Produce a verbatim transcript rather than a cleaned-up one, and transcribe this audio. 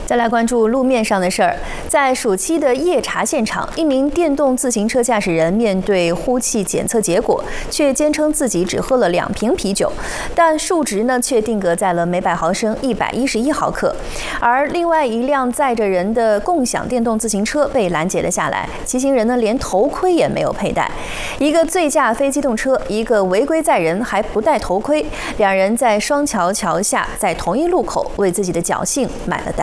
再来关注路面上的事儿，在暑期的夜查现场，一名电动自行车驾驶人面对呼气检测结果，却坚称自己只喝了两瓶啤酒，但数值呢却定格在了每百毫升一百一十一毫克。而另外一辆载着人的共享电动自行车被拦截了下来，骑行人呢连头盔也没有佩戴，一个醉驾非机动车，一个违规载人还不戴头盔，两人在双桥桥下，在同一路口为自己的侥幸买了单。